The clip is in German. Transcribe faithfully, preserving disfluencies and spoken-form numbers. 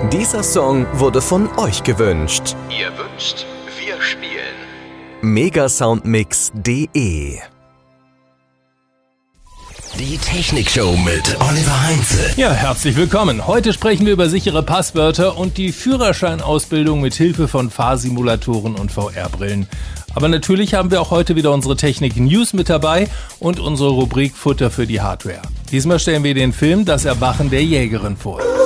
Dieser Song wurde von euch gewünscht. Ihr wünscht, wir spielen. megasoundmix punkt de Die Technikshow mit Oliver Heinze. Ja, herzlich willkommen. Heute sprechen wir über sichere Passwörter und die Führerscheinausbildung mit Hilfe von Fahrsimulatoren und V R-Brillen. Aber natürlich haben wir auch heute wieder unsere Technik-News mit dabei und unsere Rubrik Futter für die Hardware. Diesmal stellen wir den Film Das Erwachen der Jägerin vor.